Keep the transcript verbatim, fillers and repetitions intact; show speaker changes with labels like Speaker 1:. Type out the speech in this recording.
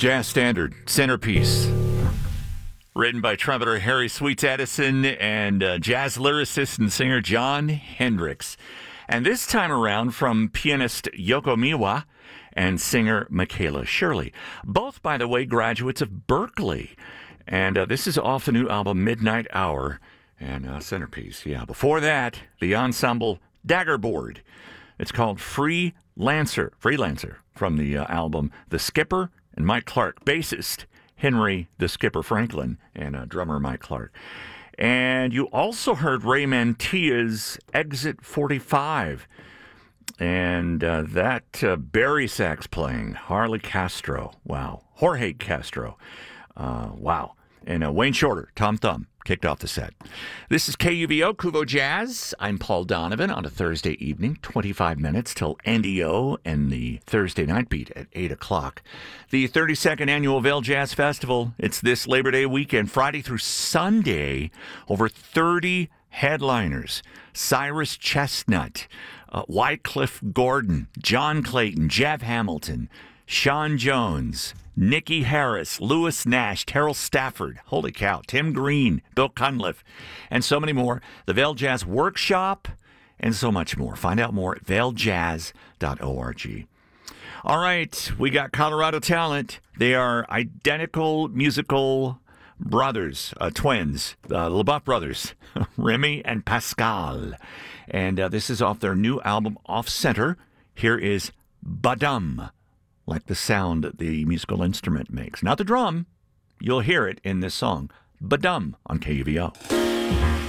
Speaker 1: Jazz standard, Centerpiece. Written by trumpeter Harry Sweets Edison and uh, jazz lyricist and singer Jon Hendricks. And this time around from pianist Yoko Miwa and singer Michaela Shirley. Both, by the way, graduates of Berklee. And uh, this is off the new album Midnight Hour and uh, Centerpiece. Yeah, before that, the ensemble Daggerboard. It's called Freelancer, Freelancer from the uh, album The Skipper and Mike Clark, bassist Henry the Skipper Franklin and uh, drummer Mike Clark. And you also heard Ray Mantia's Exit forty-five. And uh, that uh, Barry sax playing, Harley Castro. Wow. Jorge Castro. Uh, wow. And uh, Wayne Shorter, Tom Thumb, kicked off the set. This is K U V O, Kuvo Jazz. I'm Paul Donovan on a Thursday evening, twenty-five minutes till N D O and the Thursday night beat at eight o'clock. The thirty-second Annual Vail Jazz Festival. It's this Labor Day weekend, Friday through Sunday. Over thirty headliners. Cyrus Chestnut, uh, Wycliffe Gordon, John Clayton, Jeff Hamilton, Sean Jones, Nikki Harris, Lewis Nash, Terrell Stafford, holy cow, Tim Green, Bill Cunliffe, and so many more. The Vail Jazz Workshop, and so much more. Find out more at vail jazz dot org. All right, we got Colorado talent. They are identical musical brothers, uh, twins, uh, LaBeouf brothers, Remy and Pascal. And uh, this is off their new album, Off Center. Here is Badum. Like the sound that the musical instrument makes. Not the drum. You'll hear it in this song. Badum on K U V O.